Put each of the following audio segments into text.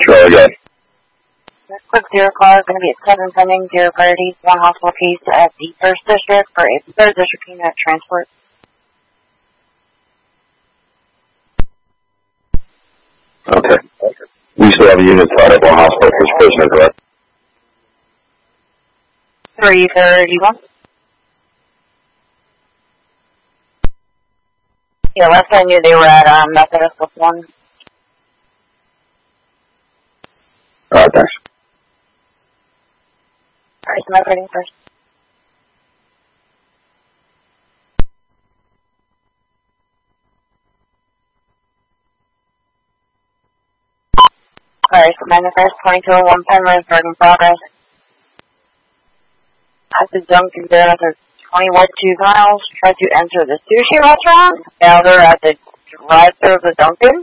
Try again. Quick zero call is going to be at 7 pending, 0 priority, 1 hospital case at the 1st District for a 3rd District unit transport. Okay. We still have a unit tied up on hospital for this prisoner, correct? 331. Yeah, last I knew they were at Methodist with 1. Alright, thanks. Alright, so operating first. Alright, so manifest 2201 Penrose, in progress. At the Dunkin' Donuts, 20 white juveniles tried to enter the sushi restaurant. Now they're at the drive-thru of the Dunkin'.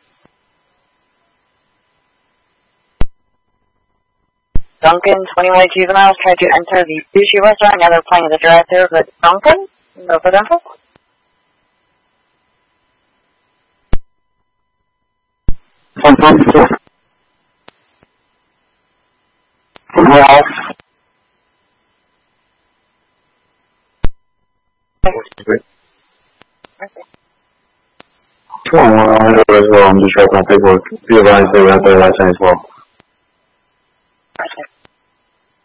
Dunkin', 20 white juveniles tried to enter the sushi restaurant. Now they're playing the drive-thru of the Dunkin'. No for them. I'm just wrapping up paperwork. Be advised they have their last name as well.